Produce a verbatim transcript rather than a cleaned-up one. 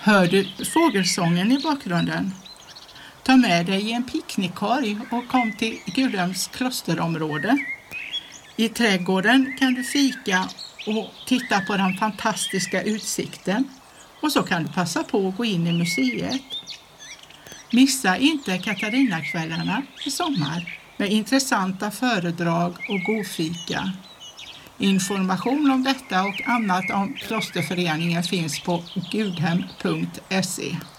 Hör du fågelsången i bakgrunden? Ta med dig en picknickkorg och kom till Gudhems klosterområde. I trädgården kan du fika och titta på den fantastiska utsikten. Och så kan du passa på att gå in i museet. Missa inte Katarinakvällarna i sommar med intressanta föredrag och god fika. Information om detta och annat om klosterföreningen finns på gudhem punkt se.